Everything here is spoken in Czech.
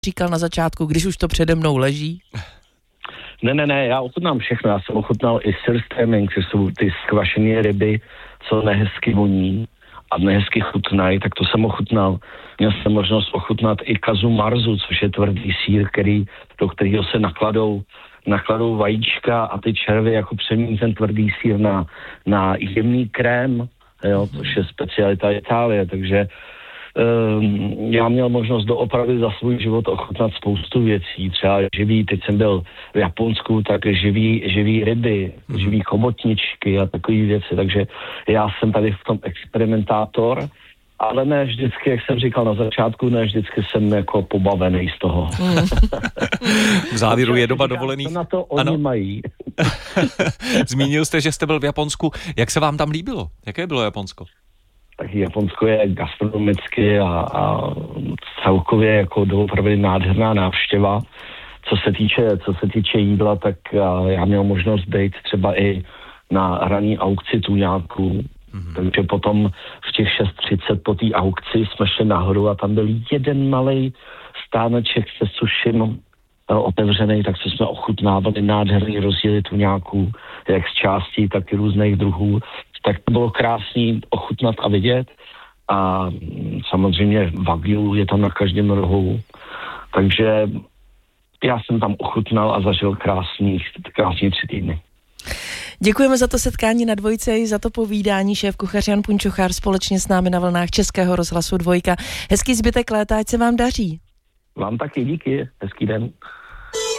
říkal na začátku, když už to přede mnou leží? Ne, já ochutnám všechno. Já jsem ochutnal i sirströmming, což jsou ty skvašené ryby, co nehezky voní a nehezky chutnají, tak to jsem ochutnal. Měl jsem možnost ochutnat i kazu marzu, což je tvrdý sýr, do kterého se nakladou vajíčka a ty červy jako přemění ten tvrdý sýr na jemný krém, jo, což je specialita Itálie, takže já měl možnost doopravdy za svůj život ochutnat spoustu věcí, třeba teď jsem byl v Japonsku, tak živý ryby, živý chobotničky a takové věci, takže já jsem tady v tom experimentátor, ale ne vždycky, jak jsem říkal na začátku, ne vždycky jsem jako pobavený z toho. V závěru je doba dovolených. Co na to oni mají. Zmínil jste, že jste byl v Japonsku. Jak se vám tam líbilo? Jaké bylo Japonsko? Tak Japonsko je gastronomicky a celkově jako doopravdy nádherná návštěva. Co se týče jídla, tak já měl možnost být třeba i na ranní aukci tuňáků. Takže potom v těch 6:30 po té aukci jsme šli nahoru a tam byl jeden malej stáneček se suším otevřený, tak jsme ochutnávali nádherný rozdíly tuňáků, jak z částí, tak i různých druhů. Tak to bylo krásný ochutnat a vidět. A samozřejmě wagyu je tam na každém rohu. Takže já jsem tam ochutnal a zažil krásný 3 týdny. Děkujeme za to setkání na Dvojce i za to povídání. Šéfkuchař Jan Punčuchár společně s námi na vlnách Českého rozhlasu Dvojka. Hezký zbytek léta, ať se vám daří. Vám taky díky, hezký den.